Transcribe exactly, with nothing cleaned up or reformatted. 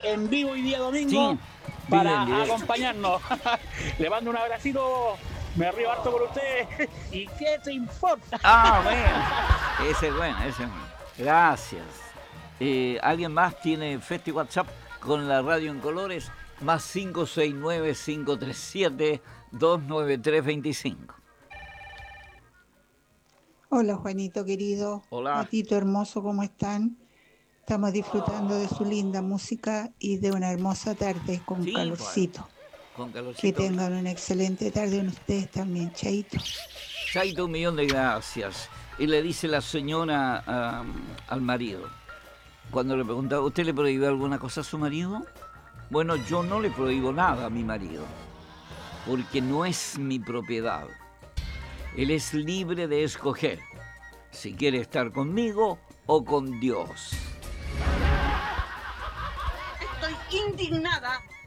en vivo hoy día domingo Sí, para bien, bien. acompañarnos. Le mando un abracito, me río harto por ustedes. ¿Y qué te importa? Ah, bueno. Ese es bueno, ese es bueno. Gracias. Eh, ¿Alguien más tiene Festi WhatsApp con la radio en colores? Más cinco seis nueve, cinco tres siete, dos nueve tres dos cinco. Hola Juanito querido, Hola. Patito hermoso, ¿cómo están? Estamos disfrutando de su linda música y de una hermosa tarde con Sí, pues, calorcito. con Que calorcito. tengan una excelente tarde en ustedes también, chaito. Chaito, un millón de gracias. Y le dice la señora um, al marido, cuando le preguntaba, ¿usted le prohíbe alguna cosa a su marido? Bueno, yo no le prohíbo nada a mi marido, porque no es mi propiedad. Él es libre de escoger si quiere estar conmigo o con Dios. Estoy indignada